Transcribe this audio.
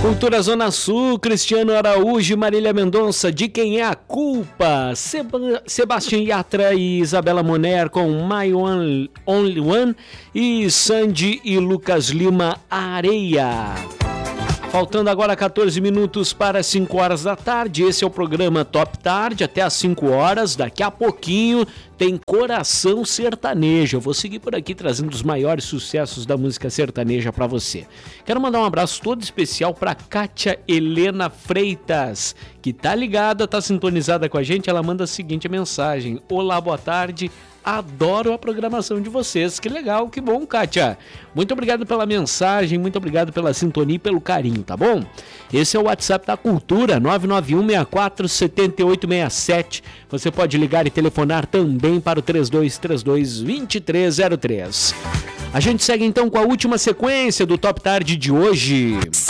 Cultura Zona Sul, Cristiano Araújo e Marília Mendonça, De Quem é a Culpa? Sebastião Yatra e Isabela Moner com My Only One e Sandy e Lucas Lima, Areia. Faltando agora 14 minutos para 5 horas da tarde, esse é o programa Top Tarde, até às 5 horas, daqui a pouquinho tem Coração Sertanejo. Eu vou seguir por aqui trazendo os maiores sucessos da música sertaneja para você. Quero mandar um abraço todo especial para Kátia Helena Freitas, que tá ligada, tá sintonizada com a gente. Ela manda a seguinte mensagem: olá, boa tarde. Adoro a programação de vocês. Que legal, que bom, Kátia. Muito obrigado pela mensagem, muito obrigado pela sintonia e pelo carinho, tá bom? Esse é o WhatsApp da Cultura, 991647867. Você pode ligar e telefonar também para o 3232-2303. A gente segue então com a última sequência do Top Tarde de hoje.